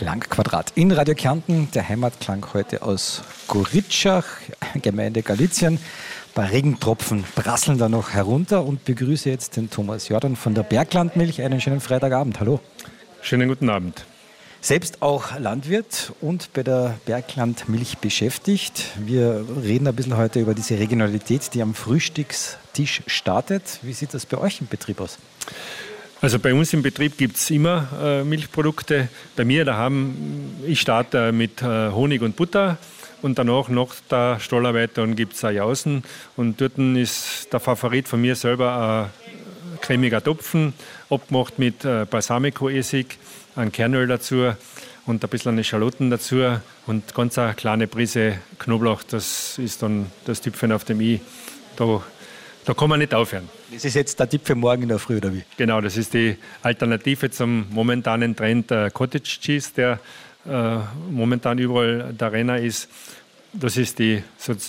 Klangquadrat in Radio Kärnten. Der Heimatklang heute aus Goritschach, Gemeinde Galizien. Ein paar Regentropfen prasseln da noch herunter und begrüße jetzt den Thomas Jordan von der Berglandmilch. Einen schönen Freitagabend. Hallo. Schönen guten Abend. Selbst auch Landwirt und bei der Berglandmilch beschäftigt. Wir reden ein bisschen heute über diese Regionalität, die am Frühstückstisch startet. Wie sieht das bei euch im Betrieb aus? Also bei uns im Betrieb gibt es immer Milchprodukte. Bei mir daheim, ich starte mit Honig und Butter und danach noch der Stollerweiter und gibt es auch Jausen. Und dort ist der Favorit von mir selber ein cremiger Topfen, abgemacht mit Balsamico-Essig, ein Kernöl dazu und ein bisschen eine Schalotten dazu und ganz eine kleine Prise Knoblauch. Das ist dann das Tüpfchen auf dem i. Da kann man nicht aufhören. Das ist jetzt der Tipp für morgen in der Früh, oder wie? Genau, das ist die Alternative zum momentanen Trend Cottage Cheese, der momentan überall der Renner ist. Das ist die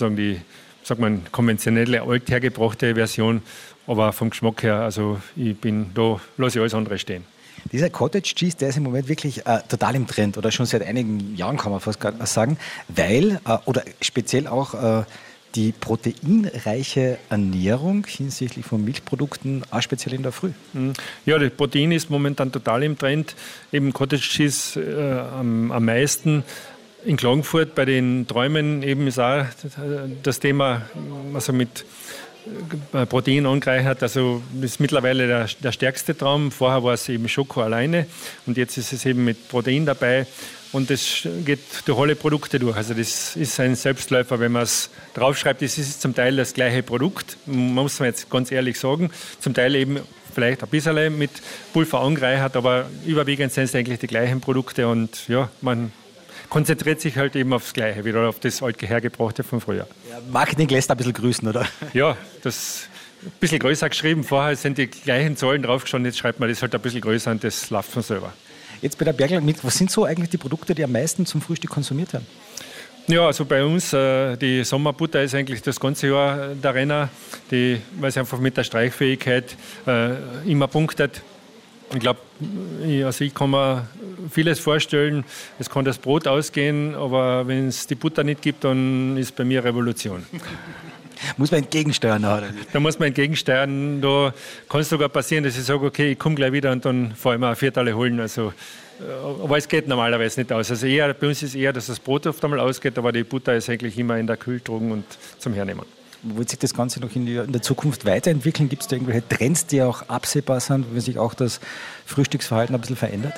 konventionelle, althergebrachte Version, aber vom Geschmack her, also da lasse ich alles andere stehen. Dieser Cottage Cheese, der ist im Moment wirklich total im Trend oder schon seit einigen Jahren, kann man fast sagen, weil, oder speziell auch die proteinreiche Ernährung hinsichtlich von Milchprodukten, auch speziell in der Früh. Ja, das Protein ist momentan total im Trend. Eben Cottage Cheese am meisten. In Klagenfurt bei den Träumen eben ist auch das Thema, also mit Protein angereichert. Also das ist mittlerweile der stärkste Traum. Vorher war es eben Schoko alleine und jetzt ist es eben mit Protein dabei. Und das geht durch alle Produkte durch. Also das ist ein Selbstläufer, wenn man es draufschreibt. Das ist zum Teil das gleiche Produkt, muss man jetzt ganz ehrlich sagen. Zum Teil eben vielleicht ein bisschen mit Pulver angereichert, aber überwiegend sind es eigentlich die gleichen Produkte. Und ja, man konzentriert sich halt eben aufs Gleiche, wieder auf das althergebrachte von früher. Ja, Marketing lässt ein bisschen grüßen, oder? Ja, das ist ein bisschen größer geschrieben. Vorher sind die gleichen Zahlen draufgestanden, jetzt schreibt man das halt ein bisschen größer und das läuft von selber. Jetzt bei der Berglandmilch, was sind so eigentlich die Produkte, die am meisten zum Frühstück konsumiert werden? Ja, also bei uns, die Sommerbutter ist eigentlich das ganze Jahr der Renner, weil sie einfach mit der Streichfähigkeit immer punktet. Ich glaube, ich kann mir vieles vorstellen. Es kann das Brot ausgehen, aber wenn es die Butter nicht gibt, dann ist bei mir Revolution. Muss man entgegensteuern, oder? Da muss man entgegensteuern. Da kann es sogar passieren, dass ich sage, okay, ich komme gleich wieder und dann fahre ich mir ein Viertel holen. Also, aber es geht normalerweise nicht aus. Also bei uns ist eher, dass das Brot oft einmal ausgeht, aber die Butter ist eigentlich immer in der Kühltruhe und zum Hernehmen. Wird sich das Ganze noch in der Zukunft weiterentwickeln? Gibt es da irgendwelche Trends, die auch absehbar sind, wo sich auch das Frühstücksverhalten ein bisschen verändert?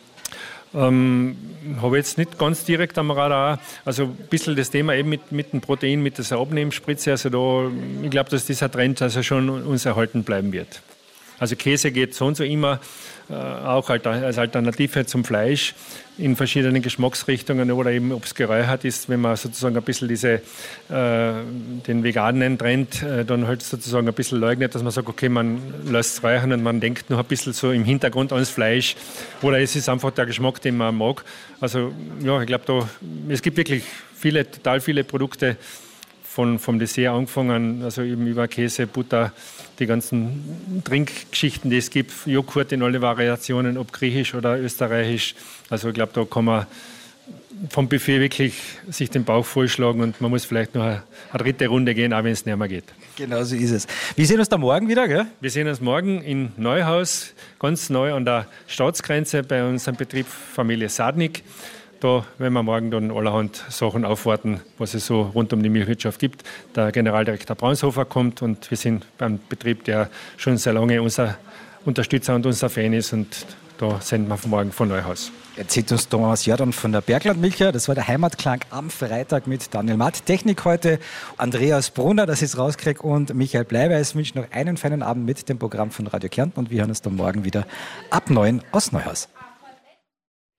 Habe jetzt nicht ganz direkt am Radar. Also ein bisschen das Thema eben mit dem Protein, mit dieser Abnehmspritze. Also ich glaube, dass dieser Trend also schon uns erhalten bleiben wird. Also Käse geht so und so immer, auch als Alternative zum Fleisch in verschiedenen Geschmacksrichtungen oder eben, ob es geräuchert ist, wenn man sozusagen ein bisschen den veganen Trend dann halt sozusagen ein bisschen leugnet, dass man sagt, okay, man lässt es räuchern und man denkt noch ein bisschen so im Hintergrund ans Fleisch oder es ist einfach der Geschmack, den man mag. Also ja, ich glaube, es gibt wirklich total viele Produkte, vom Dessert angefangen, also eben über Käse, Butter, die ganzen Trinkgeschichten, die es gibt, Joghurt in alle Variationen, ob griechisch oder österreichisch. Also ich glaube, da kann man vom Buffet wirklich sich den Bauch vollschlagen und man muss vielleicht noch eine dritte Runde gehen, auch wenn es nicht mehr geht. Genau so ist es. Wir sehen uns da morgen wieder, gell? Wir sehen uns morgen in Neuhaus, ganz neu an der Staatsgrenze bei unserem Betrieb Familie Sadnik. Da werden wir morgen dann allerhand Sachen aufwarten, was es so rund um die Milchwirtschaft gibt. Der Generaldirektor Braunshofer kommt und wir sind beim Betrieb, der schon sehr lange unser Unterstützer und unser Fan ist und da senden wir morgen von Neuhaus. Erzählt uns Thomas Jordan von der Berglandmilch. Das war der Heimatklang am Freitag mit Daniel Matt. Technik heute Andreas Brunner, das ist rauskriegt, und Michael Bleiweiß. Wünsche noch einen feinen Abend mit dem Programm von Radio Kärnten und wir hören uns dann morgen wieder ab 9 aus Neuhaus.